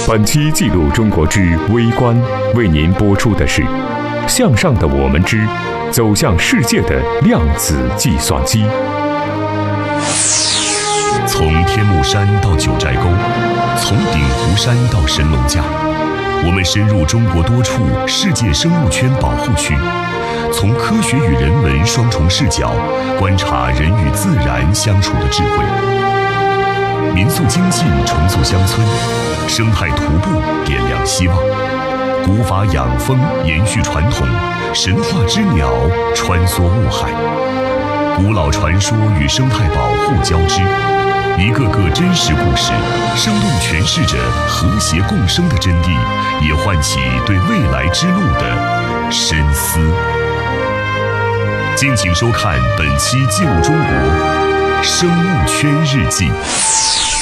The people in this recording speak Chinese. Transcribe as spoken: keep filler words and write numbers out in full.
本期记录中国之微观为您播出的是向上的我们之走向世界的量子计算机。 从天目山到九寨沟，从鼎湖山到神农架，我们深入中国多处世界生物圈保护区，从科学与人文双重视角观察人与自然相处的智慧。民宿精进重塑乡村，生态徒步点亮希望，古法养蜂延续传统，神话之鸟穿梭雾海，古老传说与生态保护交织，一个个真实故事生动诠释着和谐共生的真谛，也唤起对未来之路的深思。敬请收看本期《记录中国生物圈日记》。